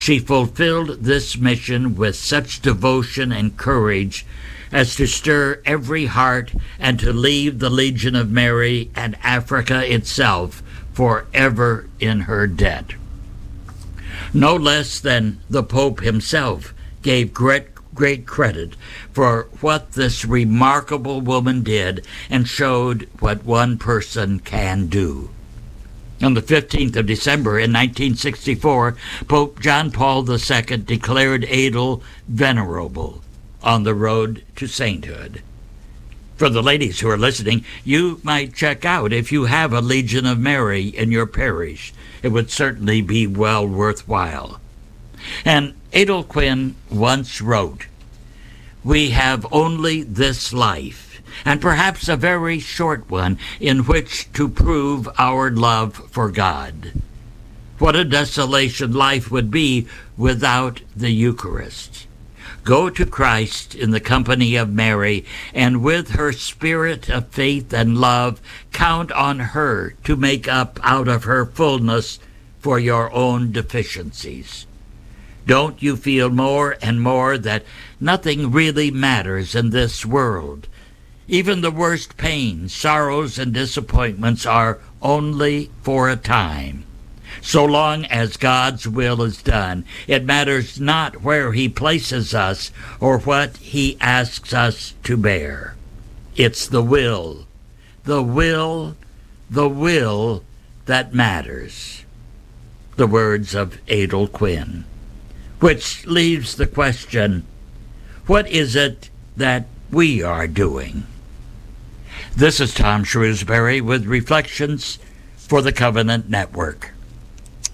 She fulfilled this mission with such devotion and courage as to stir every heart and to leave the Legion of Mary and Africa itself forever in her debt. No less than the Pope himself gave great credit for what this remarkable woman did and showed what one person can do. On the 15th of December in 1964, Pope John Paul II declared Adel venerable on the road to sainthood. For the ladies who are listening, you might check out if you have a Legion of Mary in your parish. It would certainly be well worthwhile. And Adel Quinn once wrote, "We have only this life, and perhaps a very short one, in which to prove our love for God. What a desolation life would be without the Eucharist. Go to Christ in the company of Mary, and with her spirit of faith and love, count on her to make up out of her fullness for your own deficiencies. Don't you feel more and more that nothing really matters in this world? Even the worst pains, sorrows, and disappointments are only for a time. So long as God's will is done, it matters not where He places us or what He asks us to bear. It's the will that matters." The words of Adel Quinn. Which leaves the question, what is it that we are doing? This is Tom Shrewsbury with Reflections for the Covenant Network.